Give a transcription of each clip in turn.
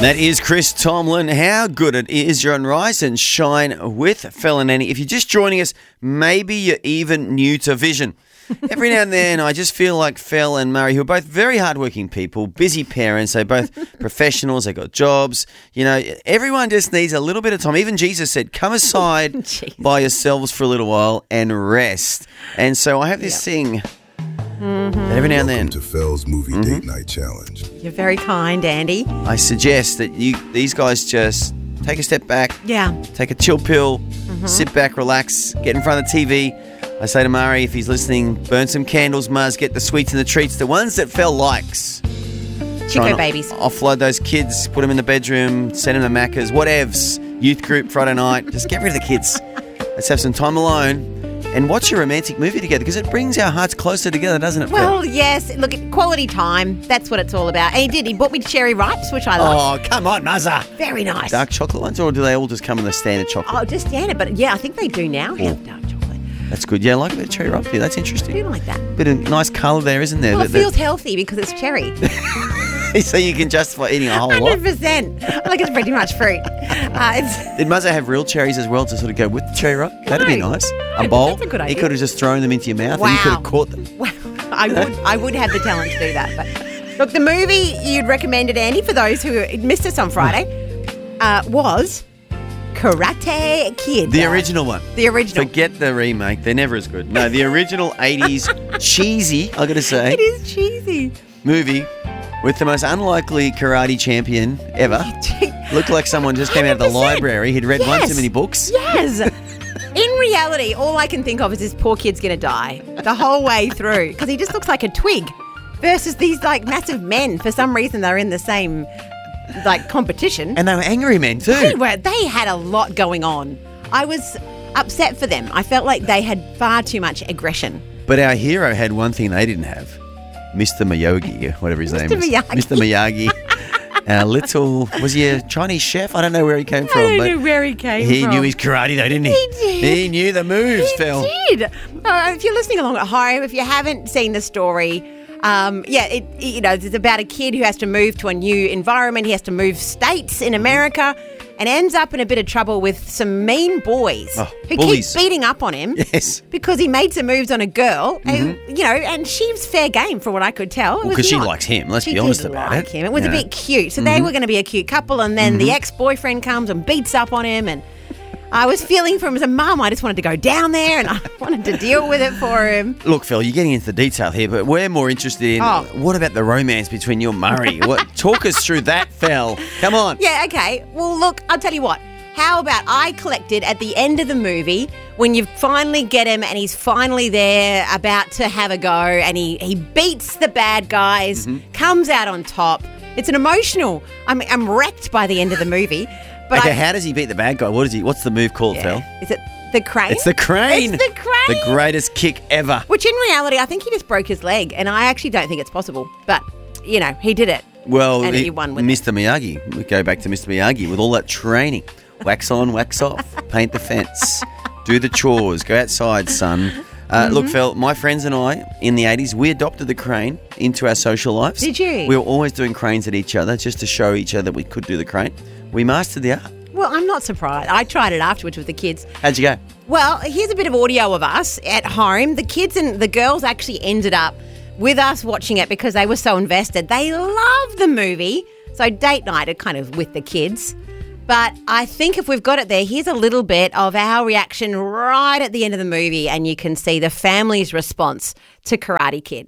That is Chris Tomlin. How good it is. You're on Rise and Shine with Fel and Annie. If you're just joining us, maybe you're even new to Vision. Every now and then, I just feel like Fel and Murray, who are both very hardworking people, busy parents, they're both professionals, they've got jobs. You know, everyone just needs a little bit of time. Even Jesus said, come aside by yourselves for a little while and rest. And so I have this thing that every now and then. Welcome to Fel's Movie Date Night Challenge. You're very kind, Andy. I suggest that these guys just take a step back. Yeah. Take a chill pill, sit back, relax, get in front of the TV. I say to Murray, if he's listening, burn some candles, Muzz, get the sweets and the treats, the ones that Fel likes. Chico babies. Offload those kids, put them in the bedroom, send them to Macca's, whatevs, youth group, Friday night. Just get rid of the kids. Let's have some time alone and watch a romantic movie together because it brings our hearts closer together, doesn't it, Fel? Well, yes. Look, quality time. That's what it's all about. And he did. He bought me cherry ripes, which I like. Oh, come on, Muzza. Very nice. Dark chocolate ones, or do they all just come in the standard chocolate? Oh, just standard. But, yeah, I think they do now have dark chocolate. That's good. Yeah, I like a bit of cherry ripe there. That's I interesting. do like that. Bit of nice colour there, isn't there? Well, it feels healthy because it's cherry. So you can justify eating a whole lot. 100%. Like it's pretty much fruit. Did Muzza have real cherries as well to sort of go with the cherry ripe? That'd be nice. A bowl. That's a good idea. He could have just thrown them into your mouth and you could have caught them. Wow. I would have the talent to do that. But look, the movie you'd recommended, Andy, for those who missed us on Friday, was Karate Kid. The original one. The original. Forget the remake. They're never as good. No, the original 80s cheesy, I got to say. It is cheesy. Movie with the most unlikely karate champion ever. Looked like someone just came out of the 100%. library. He'd read one too many books. Yes. In reality, all I can think of is this poor kid's going to die the whole way through because he just looks like a twig versus these like massive men. For some reason, they're in the same like competition. And they were angry men too. They had a lot going on. I was upset for them. I felt like they had far too much aggression. But our hero had one thing they didn't have. Mr. Miyagi, whatever his name is. Miyagi. Mr. Miyagi. Was he a Chinese chef? I don't know where he came from. I but don't know where he came he from. knew his karate though, didn't he? He did. He knew the moves, Fel. He did. If you're listening along at home, if you haven't seen the story, it's about a kid who has to move to a new environment. He has to move states in America and ends up in a bit of trouble with some mean boys who bullies. keep beating up on him. Yes. Because he made some moves on a girl, and she was fair game from what I could tell. Because she likes him, let's be honest about it. Him. It was a bit cute. So they were going to be a cute couple, and then the ex-boyfriend comes and beats up on him, and I was feeling for him as a mum. I just wanted to go down there and I wanted to deal with it for him. Look, Fel, you're getting into the detail here, but we're more interested in what about the romance between you and Murray? Talk us through that, Fel. Come on. Yeah, okay. Well, look, I'll tell you what. How about I collected at the end of the movie when you finally get him and he's finally there about to have a go and he beats the bad guys, comes out on top. It's an emotional. I'm wrecked by the end of the movie. But how does he beat the bad guy? What's the move called, Fel? Is it the crane? It's the crane. It's the crane. The greatest kick ever. Which in reality, I think he just broke his leg, and I actually don't think it's possible. But, he did it. Well, and he won with Mr. Miyagi. We go back to Mr. Miyagi with all that training. Wax on, wax off. Paint the fence. Do the chores. Go outside, son. Look, Fel, my friends and I, in the 80s, we adopted the crane into our social lives. Did you? We were always doing cranes at each other just to show each other that we could do the crane. We mastered the art. Well, I'm not surprised. I tried it afterwards with the kids. How'd you go? Well, here's a bit of audio of us at home. The kids and the girls actually ended up with us watching it because they were so invested. They loved the movie. So date night are kind of with the kids. But I think if we've got it there, here's a little bit of our reaction right at the end of the movie, and you can see the family's response to Karate Kid.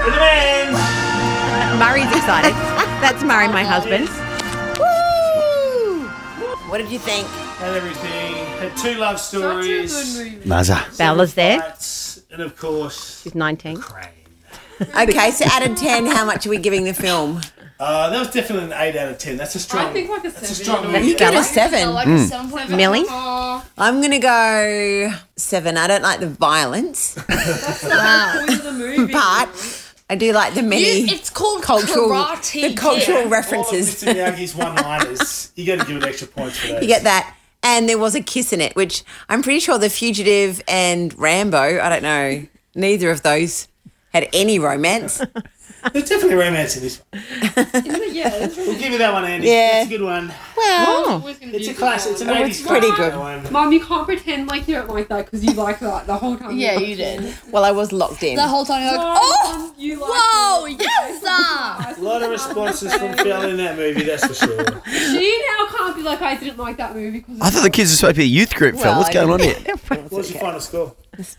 Murray's excited. That's Murray, my husband. Woo! What did you think? Had everything. Had two love stories. Such a good movie. Mazza. Bella's there. And of course, She's 19. crane. Okay, so out of 10, how much are we giving the film? That was definitely an 8 out of 10. That's a strong. I think like a That's a 7. strong That's You movie. get a Bella? 7. Like a 7.5. Millie? I'm going to go 7. I don't like the violence, That's the whole point of the movie. but I do like the many It's called cultural, Karate the cultural Kid. references. All of Mr. Miyagi's one-liners. You got to give it extra points for those. You get that. And there was a kiss in it, which I'm pretty sure The Fugitive and Rambo, I don't know, neither of those had any romance. There's definitely romance in this one. Yeah, it's We'll give you that one, Andy. Yeah. It's a good one. Well, It's a classic. It's an 80s it's pretty classic, good. that one. Mum, you can't pretend like you don't like that because you like that the whole time. Yeah, watched you it. did. well, I was locked in. The whole time you're like, Mum, oh, you like whoa, it. yes, A lot of responses from Phil in that movie, that's for sure. She now can't be like, I didn't like that movie because I thought the kids were supposed to be a youth group, Phil. Well, What's going on here? What's your final score?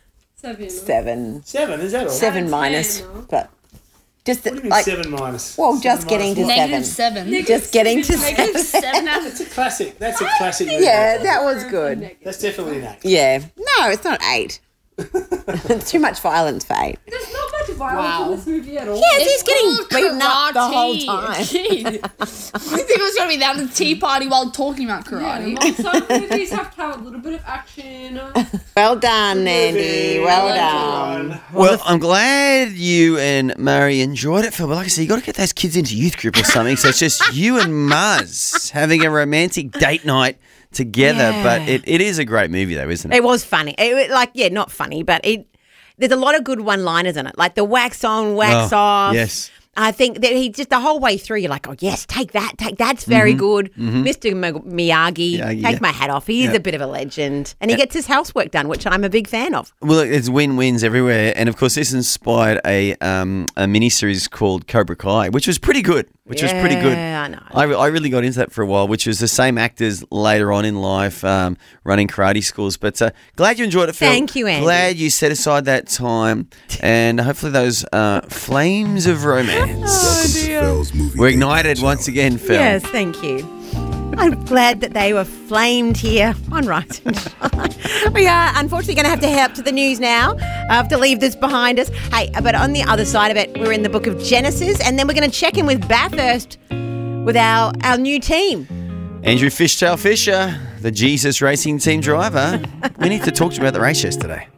7. 7. 7, is that all? 7 minus, but just What do you mean like 7 minus? well, just Seven getting to minus what? -7. just getting to Negative 7. 7 out of It's a classic. That's a classic movie. Yeah, that was good. That's definitely an 8. Yeah, no, it's not 8. It's too much violence for 8. There's not much violence in this movie at all. Yes, he's getting called beaten up the whole karate. time. Gee. You think it was going to be down at the tea party while talking about karate? Well, some movies have to have a little bit of action. Well done, Andy. Well done. Well, I'm glad you and Murray enjoyed it, Phil. But like I said, you got to get those kids into youth group or something. So it's just you and Muzz having a romantic date night together. Yeah. But it is a great movie, though, isn't it? It was funny. Not funny, but there's a lot of good one-liners in it, like the wax on, wax off. Yes. I think that he just the whole way through, you're like, oh yes, take that's very good, Mr. Miyagi. Yeah, take yeah. my hat off. He is a bit of a legend, and he gets his housework done, which I'm a big fan of. Well, it's win-wins everywhere. And, of course, this inspired a miniseries called Cobra Kai, which was pretty good. Was pretty good. Yeah, I know. I really got into that for a while, which was the same actors later on in life running karate schools. But glad you enjoyed it, Phil. Thank you, Andy. Glad you set aside that time. And hopefully those flames of romance Welcome to Phil's movie were date ignited night once challenge. again, Phil. Yes, thank you. I'm glad that they were flamed here on Rise and Shine. We are unfortunately going to have to head up to the news now. I have to leave this behind us. Hey, but on the other side of it, we're in the book of Genesis, and then we're going to check in with Bathurst with our new team. Andrew Fishtail Fisher, the Jesus Racing Team driver. We need to talk to you about the race yesterday.